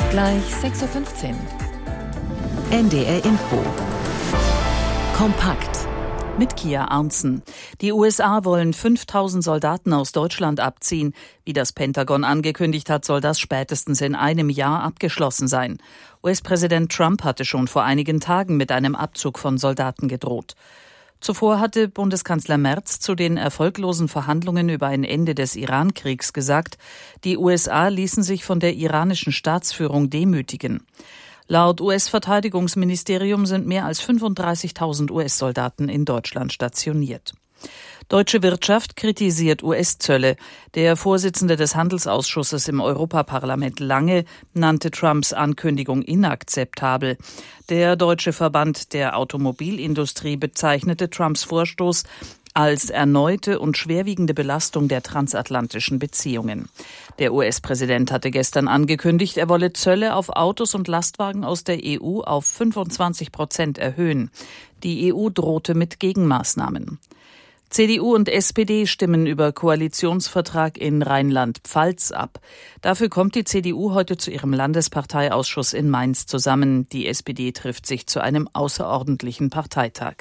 Gleich 6:15 Uhr. NDR Info. Kompakt. Mit Kia Arntzen. Die USA wollen 5.000 Soldaten aus Deutschland abziehen. Wie das Pentagon angekündigt hat, soll das spätestens in einem Jahr abgeschlossen sein. US-Präsident Trump hatte schon vor einigen Tagen mit einem Abzug von Soldaten gedroht. Zuvor hatte Bundeskanzler Merz zu den erfolglosen Verhandlungen über ein Ende des Iran-Kriegs gesagt, die USA ließen sich von der iranischen Staatsführung demütigen. Laut US-Verteidigungsministerium sind mehr als 35.000 US-Soldaten in Deutschland stationiert. Deutsche Wirtschaft kritisiert US-Zölle. Der Vorsitzende des Handelsausschusses im Europaparlament Lange nannte Trumps Ankündigung inakzeptabel. Der Deutsche Verband der Automobilindustrie bezeichnete Trumps Vorstoß als erneute und schwerwiegende Belastung der transatlantischen Beziehungen. Der US-Präsident hatte gestern angekündigt, er wolle Zölle auf Autos und Lastwagen aus der EU auf 25% erhöhen. Die EU drohte mit Gegenmaßnahmen. CDU und SPD stimmen über Koalitionsvertrag in Rheinland-Pfalz ab. Dafür kommt die CDU heute zu ihrem Landesparteiausschuss in Mainz zusammen. Die SPD trifft sich zu einem außerordentlichen Parteitag.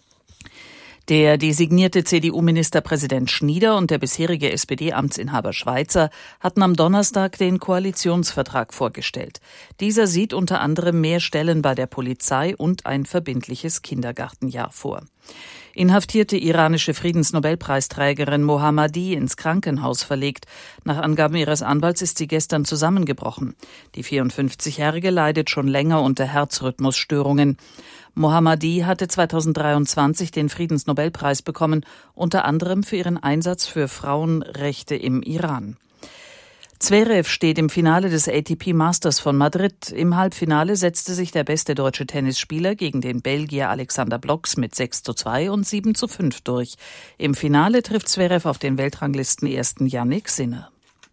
Der designierte CDU-Ministerpräsident Schnieder und der bisherige SPD-Amtsinhaber Schweizer hatten am Donnerstag den Koalitionsvertrag vorgestellt. Dieser sieht unter anderem mehr Stellen bei der Polizei und ein verbindliches Kindergartenjahr vor. Inhaftierte iranische Friedensnobelpreisträgerin Mohammadi ins Krankenhaus verlegt. Nach Angaben ihres Anwalts ist sie gestern zusammengebrochen. Die 54-Jährige leidet schon länger unter Herzrhythmusstörungen. Mohammadi hatte 2023 den Friedensnobelpreis bekommen, unter anderem für ihren Einsatz für Frauenrechte im Iran. Zverev steht im Finale des ATP Masters von Madrid. Im Halbfinale setzte sich der beste deutsche Tennisspieler gegen den Belgier Alexander Blocks mit 6:2 und 7:5 durch. Im Finale trifft Zverev auf den Weltranglistenersten Jannik Sinner.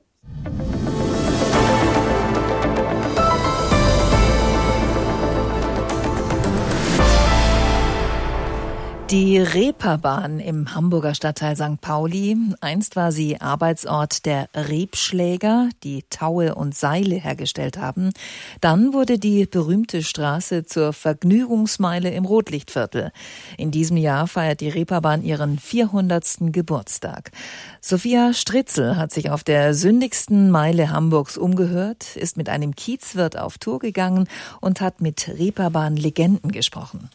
Die Reeperbahn im Hamburger Stadtteil St. Pauli. Einst war sie Arbeitsort der Rebschläger, die Taue und Seile hergestellt haben. Dann wurde die berühmte Straße zur Vergnügungsmeile im Rotlichtviertel. In diesem Jahr feiert die Reeperbahn ihren 400. Geburtstag. Sophia Stritzel hat sich auf der sündigsten Meile Hamburgs umgehört, ist mit einem Kiezwirt auf Tour gegangen und hat mit Reeperbahn-Legenden gesprochen.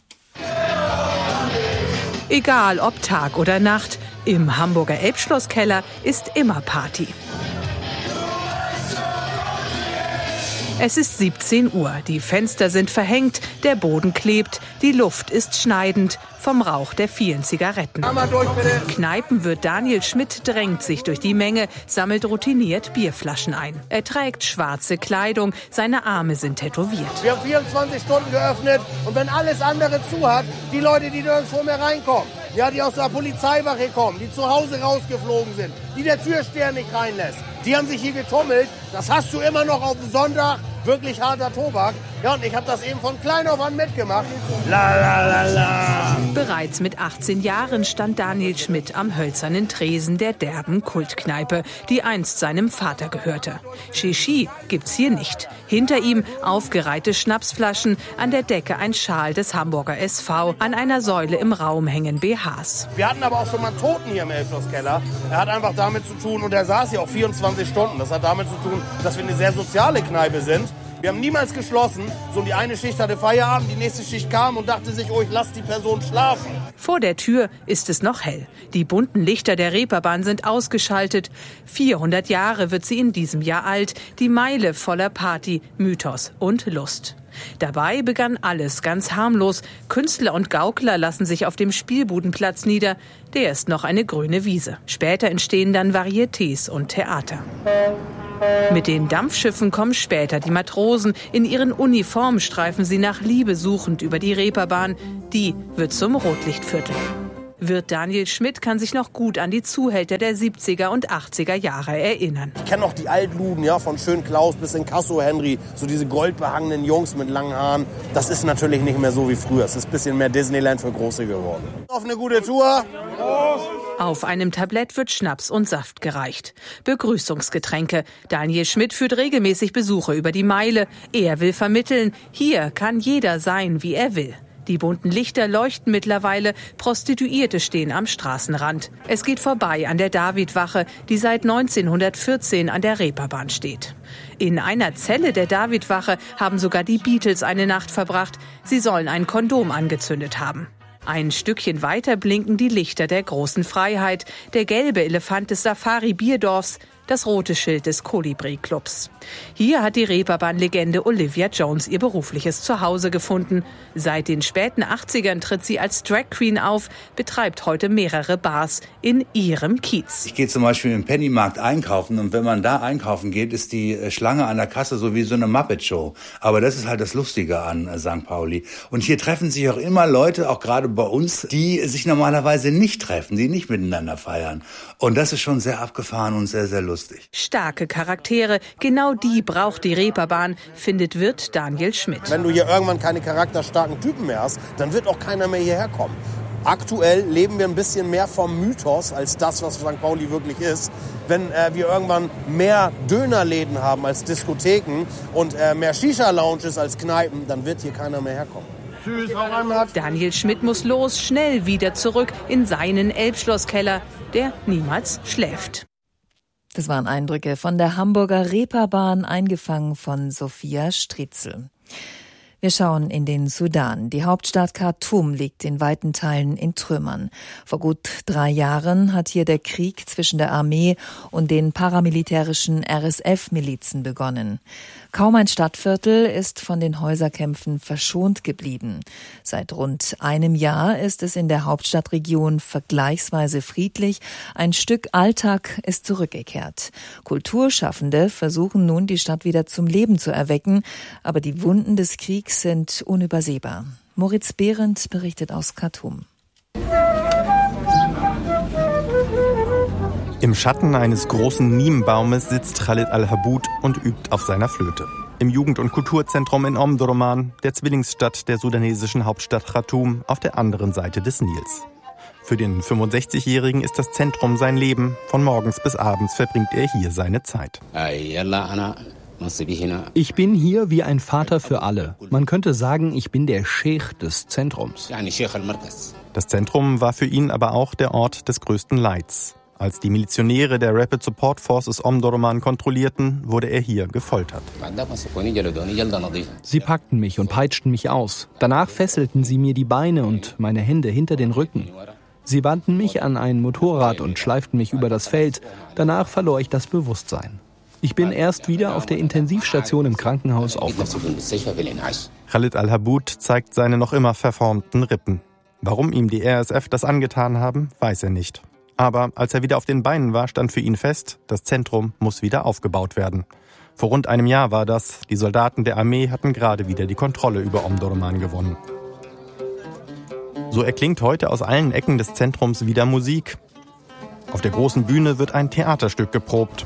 Egal ob Tag oder Nacht, im Hamburger Elbschlosskeller ist immer Party. Es ist 17 Uhr, die Fenster sind verhängt, der Boden klebt, die Luft ist schneidend vom Rauch der vielen Zigaretten. Kneipenwirt Daniel Schmidt drängt sich durch die Menge, sammelt routiniert Bierflaschen ein. Er trägt schwarze Kleidung, seine Arme sind tätowiert. Wir haben 24 Stunden geöffnet und wenn alles andere zu hat, die Leute, die nirgendwo mehr reinkommen, ja, die aus der Polizeiwache kommen, die zu Hause rausgeflogen sind, die der Türsteher nicht reinlässt, die haben sich hier getummelt. Das hast du immer noch auf dem Sonntag. Wirklich harter Tobak. Ja, und ich habe das eben von klein auf an mitgemacht. La la la la. Bereits mit 18 Jahren stand Daniel Schmidt am hölzernen Tresen der derben Kultkneipe, die einst seinem Vater gehörte. Shishi gibt's hier nicht. Hinter ihm aufgereihte Schnapsflaschen, an der Decke ein Schal des Hamburger SV, an einer Säule im Raum hängen BHs. Wir hatten aber auch schon mal einen Toten hier im Elbschlosskeller. Er hat einfach damit zu tun, und er saß hier auch 24 Stunden. Das hat damit zu tun, dass wir eine sehr soziale Kneipe sind. Wir haben niemals geschlossen. So, die eine Schicht hatte Feierabend, die nächste Schicht kam und dachte sich, oh, ich lasse die Person schlafen. Vor der Tür ist es noch hell. Die bunten Lichter der Reeperbahn sind ausgeschaltet. 400 Jahre wird sie in diesem Jahr alt. Die Meile voller Party, Mythos und Lust. Dabei begann alles ganz harmlos. Künstler und Gaukler lassen sich auf dem Spielbudenplatz nieder. Der ist noch eine grüne Wiese. Später entstehen dann Varietés und Theater. Mit den Dampfschiffen kommen später die Matrosen. In ihren Uniformen streifen sie nach Liebe suchend über die Reeperbahn. Die wird zum Rotlichtviertel. Wirt Daniel Schmidt kann sich noch gut an die Zuhälter der 70er und 80er Jahre erinnern. Ich kenne noch die Altluden, ja, von Schön Klaus bis in Casso Henry, so diese goldbehangenen Jungs mit langen Haaren. Das ist natürlich nicht mehr so wie früher. Es ist ein bisschen mehr Disneyland für Große geworden. Auf eine gute Tour. Prost. Auf einem Tablett wird Schnaps und Saft gereicht. Begrüßungsgetränke. Daniel Schmidt führt regelmäßig Besuche über die Meile. Er will vermitteln, hier kann jeder sein, wie er will. Die bunten Lichter leuchten mittlerweile, Prostituierte stehen am Straßenrand. Es geht vorbei an der Davidwache, die seit 1914 an der Reeperbahn steht. In einer Zelle der Davidwache haben sogar die Beatles eine Nacht verbracht. Sie sollen ein Kondom angezündet haben. Ein Stückchen weiter blinken die Lichter der großen Freiheit, der gelbe Elefant des Safari-Bierdorfs, das rote Schild des Kolibri-Clubs. Hier hat die Reeperbahn-Legende Olivia Jones ihr berufliches Zuhause gefunden. Seit den späten 80ern tritt sie als Drag Queen auf, betreibt heute mehrere Bars in ihrem Kiez. Ich gehe zum Beispiel im Pennymarkt einkaufen und wenn man da einkaufen geht, ist die Schlange an der Kasse so wie so eine Muppet-Show. Aber das ist halt das Lustige an St. Pauli. Und hier treffen sich auch immer Leute, auch gerade bei uns, die sich normalerweise nicht treffen, die nicht miteinander feiern. Und das ist schon sehr abgefahren und sehr, sehr lustig. Starke Charaktere, genau die braucht die Reeperbahn, findet Wirt Daniel Schmidt. Wenn du hier irgendwann keine charakterstarken Typen mehr hast, dann wird auch keiner mehr hierher kommen. Aktuell leben wir ein bisschen mehr vom Mythos als das, was St. Pauli wirklich ist. Wenn wir irgendwann mehr Dönerläden haben als Diskotheken und mehr Shisha-Lounges als Kneipen, dann wird hier keiner mehr herkommen. Daniel Schmidt muss los, schnell wieder zurück in seinen Elbschlosskeller, der niemals schläft. Das waren Eindrücke von der Hamburger Reeperbahn, eingefangen von Sophia Striezel. Wir schauen in den Sudan. Die Hauptstadt Khartoum liegt in weiten Teilen in Trümmern. Vor gut 3 Jahren hat hier der Krieg zwischen der Armee und den paramilitärischen RSF-Milizen begonnen. Kaum ein Stadtviertel ist von den Häuserkämpfen verschont geblieben. Seit rund einem Jahr ist es in der Hauptstadtregion vergleichsweise friedlich. Ein Stück Alltag ist zurückgekehrt. Kulturschaffende versuchen nun, die Stadt wieder zum Leben zu erwecken, aber die Wunden des Kriegs sind unübersehbar. Moritz Behrendt berichtet aus Khartoum. Im Schatten eines großen Niembaumes sitzt Khalid Al-Haboud und übt auf seiner Flöte. Im Jugend- und Kulturzentrum in Omdurman, der Zwillingsstadt der sudanesischen Hauptstadt Khartoum, auf der anderen Seite des Nils. Für den 65-Jährigen ist das Zentrum sein Leben. Von morgens bis abends verbringt er hier seine Zeit. Ich bin hier wie ein Vater für alle. Man könnte sagen, ich bin der Scheich des Zentrums. Das Zentrum war für ihn aber auch der Ort des größten Leids. Als die Milizionäre der Rapid Support Forces Omdurman kontrollierten, wurde er hier gefoltert. Sie packten mich und peitschten mich aus. Danach fesselten sie mir die Beine und meine Hände hinter den Rücken. Sie banden mich an ein Motorrad und schleiften mich über das Feld. Danach verlor ich das Bewusstsein. Ich bin erst wieder auf der Intensivstation im Krankenhaus aufgewacht. Khalid Al-Haboud zeigt seine noch immer verformten Rippen. Warum ihm die RSF das angetan haben, weiß er nicht. Aber als er wieder auf den Beinen war, stand für ihn fest, das Zentrum muss wieder aufgebaut werden. Vor rund einem Jahr war das. Die Soldaten der Armee hatten gerade wieder die Kontrolle über Omdurman gewonnen. So erklingt heute aus allen Ecken des Zentrums wieder Musik. Auf der großen Bühne wird ein Theaterstück geprobt.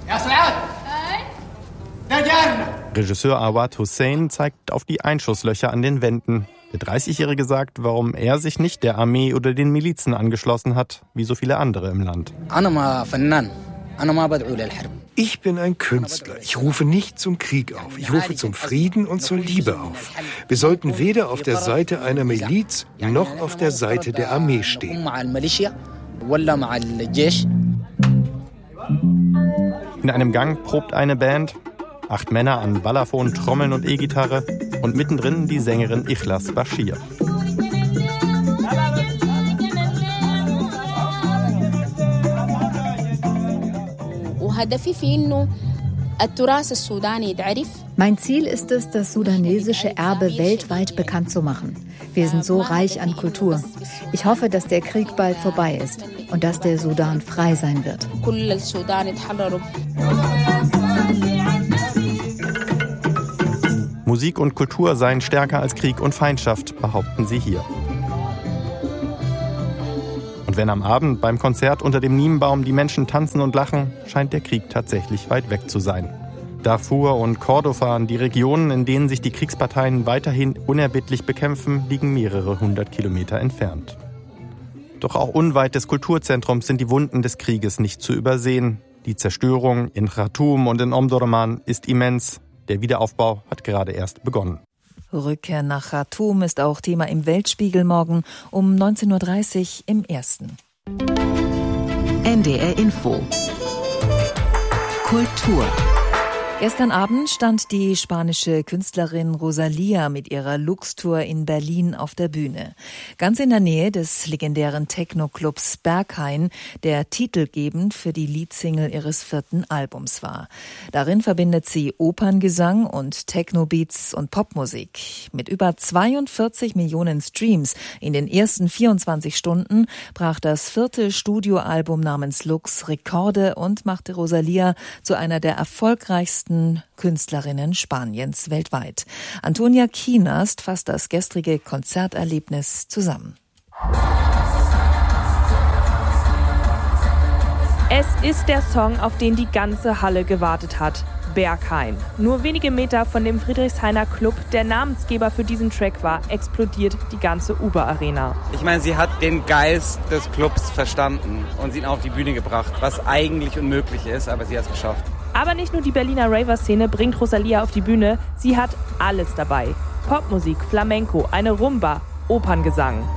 Regisseur Awad Hussein zeigt auf die Einschusslöcher an den Wänden. Der 30-Jährige sagt, warum er sich nicht der Armee oder den Milizen angeschlossen hat, wie so viele andere im Land. Ich bin ein Künstler. Ich rufe nicht zum Krieg auf. Ich rufe zum Frieden und zur Liebe auf. Wir sollten weder auf der Seite einer Miliz noch auf der Seite der Armee stehen. In einem Gang probt eine Band. 8 Männer an Balafon, Trommeln und E-Gitarre und mittendrin die Sängerin Ikhlas Bashir. Mein Ziel ist es, das sudanesische Erbe weltweit bekannt zu machen. Wir sind so reich an Kultur. Ich hoffe, dass der Krieg bald vorbei ist und dass der Sudan frei sein wird. Musik und Kultur seien stärker als Krieg und Feindschaft, behaupten sie hier. Und wenn am Abend beim Konzert unter dem Niembaum die Menschen tanzen und lachen, scheint der Krieg tatsächlich weit weg zu sein. Darfur und Kordofan, die Regionen, in denen sich die Kriegsparteien weiterhin unerbittlich bekämpfen, liegen mehrere 100 Kilometer entfernt. Doch auch unweit des Kulturzentrums sind die Wunden des Krieges nicht zu übersehen. Die Zerstörung in Khartoum und in Omdurman ist immens. Der Wiederaufbau hat gerade erst begonnen. Rückkehr nach Khartoum ist auch Thema im Weltspiegel morgen um 19.30 Uhr im Ersten. NDR Info. Kultur. Gestern Abend stand die spanische Künstlerin Rosalía mit ihrer Lux-Tour in Berlin auf der Bühne. Ganz in der Nähe des legendären Techno-Clubs Berghain, der titelgebend für die Leadsingle ihres 4. Albums war. Darin verbindet sie Operngesang und Techno-Beats und Popmusik. Mit über 42 Millionen Streams in den ersten 24 Stunden brach das 4. Studioalbum namens Lux Rekorde und machte Rosalía zu einer der erfolgreichsten Künstlerinnen Spaniens weltweit. Antonia Kienast fasst das gestrige Konzerterlebnis zusammen. Es ist der Song, auf den die ganze Halle gewartet hat. Berghain. Nur wenige Meter von dem Friedrichshainer Club, der Namensgeber für diesen Track war, explodiert die ganze Uber-Arena. Ich meine, sie hat den Geist des Clubs verstanden und sie ihn auf die Bühne gebracht, was eigentlich unmöglich ist, aber sie hat es geschafft. Aber nicht nur die Berliner Raver-Szene bringt Rosalía auf die Bühne, sie hat alles dabei. Popmusik, Flamenco, eine Rumba, Operngesang.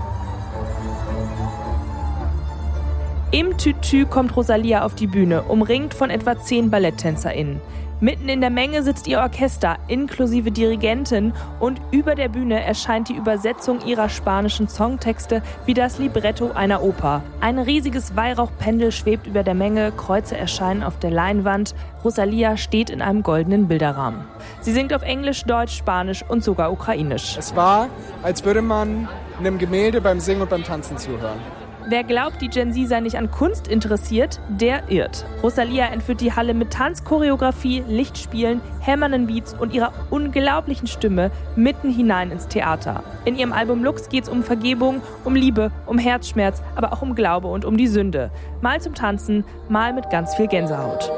Im Tütü kommt Rosalía auf die Bühne, umringt von etwa 10 BalletttänzerInnen. Mitten in der Menge sitzt ihr Orchester, inklusive Dirigentin, und über der Bühne erscheint die Übersetzung ihrer spanischen Songtexte wie das Libretto einer Oper. Ein riesiges Weihrauchpendel schwebt über der Menge, Kreuze erscheinen auf der Leinwand. Rosalía steht in einem goldenen Bilderrahmen. Sie singt auf Englisch, Deutsch, Spanisch und sogar Ukrainisch. Es war, als würde man einem Gemälde beim Singen und beim Tanzen zuhören. Wer glaubt, die Gen Z sei nicht an Kunst interessiert, der irrt. Rosalía entführt die Halle mit Tanzchoreografie, Lichtspielen, hämmernden Beats und ihrer unglaublichen Stimme mitten hinein ins Theater. In ihrem Album Lux geht's um Vergebung, um Liebe, um Herzschmerz, aber auch um Glaube und um die Sünde. Mal zum Tanzen, mal mit ganz viel Gänsehaut.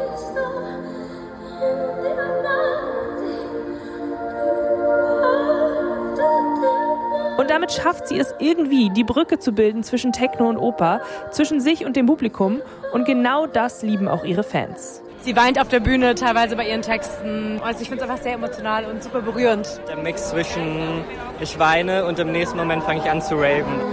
Und damit schafft sie es irgendwie, die Brücke zu bilden zwischen Techno und Oper, zwischen sich und dem Publikum. Und genau das lieben auch ihre Fans. Sie weint auf der Bühne teilweise bei ihren Texten. Also ich finde es einfach sehr emotional und super berührend. Der Mix zwischen ich weine und im nächsten Moment fange ich an zu raven.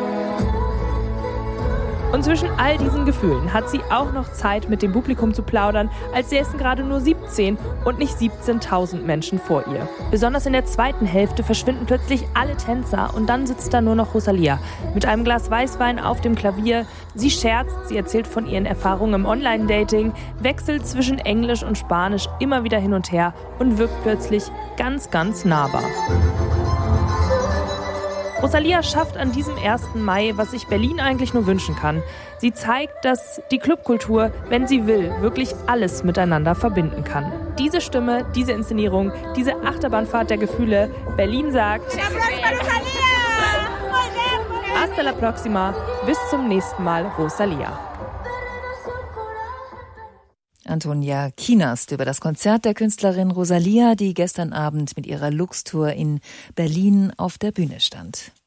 Und zwischen all diesen Gefühlen hat sie auch noch Zeit, mit dem Publikum zu plaudern, als säßen gerade nur 17 und nicht 17.000 Menschen vor ihr. Besonders in der zweiten Hälfte verschwinden plötzlich alle Tänzer und dann sitzt da nur noch Rosalía mit einem Glas Weißwein auf dem Klavier. Sie scherzt, sie erzählt von ihren Erfahrungen im Online-Dating, wechselt zwischen Englisch und Spanisch immer wieder hin und her und wirkt plötzlich ganz, ganz nahbar. Rosalía schafft an diesem 1. Mai, was sich Berlin eigentlich nur wünschen kann. Sie zeigt, dass die Clubkultur, wenn sie will, wirklich alles miteinander verbinden kann. Diese Stimme, diese Inszenierung, diese Achterbahnfahrt der Gefühle, Berlin sagt Hasta la próxima, bis zum nächsten Mal, Rosalía. Antonia Kienast über das Konzert der Künstlerin Rosalía, die gestern Abend mit ihrer Lux-Tour in Berlin auf der Bühne stand.